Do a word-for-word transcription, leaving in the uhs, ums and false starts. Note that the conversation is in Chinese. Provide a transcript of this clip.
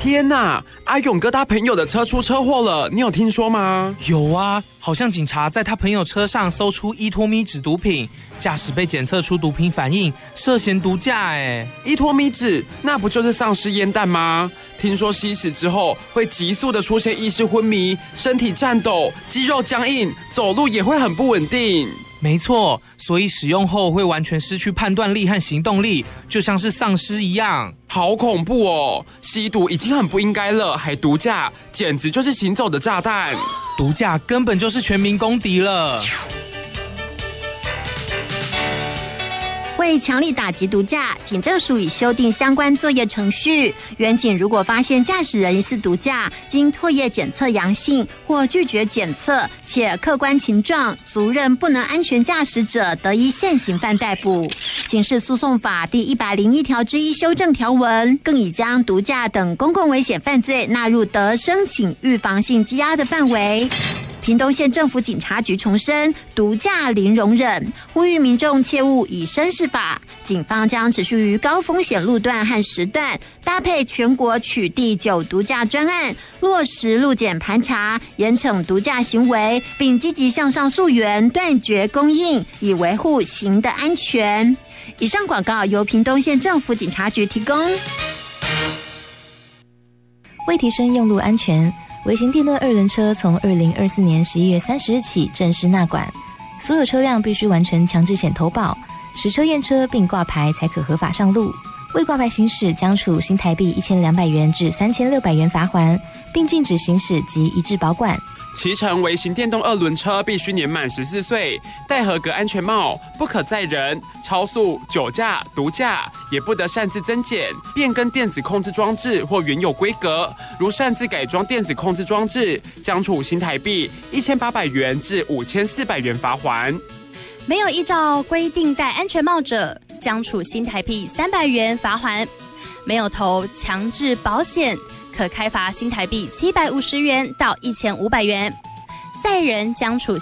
天哪！阿勇哥他朋友的车出车祸了，你有听说吗？ 有啊，好像警察在他朋友车上搜出依托咪酯毒品，驾驶被检测出毒品反应，涉嫌毒驾。哎， 依托咪酯那不就是丧尸烟弹吗？听说吸食之后会急速的出现意识昏迷、身体颤抖、肌肉僵硬，走路也会很不稳定。 没错，所以使用后会完全失去判断力和行动力，就像是丧尸一样。 好恐怖哦！吸毒已经很不应该了，还毒驾，简直就是行走的炸弹。 毒驾根本就是全民公敌了。 为强力打击毒驾，警政署已修订相关作业程序。员警如果发现驾驶人疑似毒驾，经唾液检测阳性或拒绝检测，且客观情状足认不能安全驾驶者，得依现行犯逮捕。刑事诉讼法第一百零一条之一修正条文，更已将毒驾等公共危险犯罪纳入得申请预防性羁押的范围。屏东县政府警察局重申毒驾零容忍，呼吁民众切勿以身试法。警方将持续于高风险路段和时段，搭配全国取缔酒毒驾专案，落实路检盘查，严惩毒驾行为，并积极向上溯源，断绝供应，以维护行的安全。以上广告由屏东县政府警察局提供。 为提升用路安全，微型电动二轮车从二零二四年十一月三十日起正式纳管，所有车辆必须完成强制险投保，实车验车并挂牌才可合法上路。未挂牌行驶将处新台币一千两百元至三千六百元罚锾，并禁止行驶及移置保管。 骑乘微型电动二轮车必须年满十四岁，戴合格安全帽，不可载人、超速、酒驾、毒驾，也不得擅自增减、变更电子控制装置或原有规格。如擅自改装电子控制装置，将处新台币一千八百元至五千四百元罚锾。 没有依照规定戴安全帽者，将处新台币三百元罚锾。没有投强制保险，可开罚新台币七百五十元到一千五百元。载人将处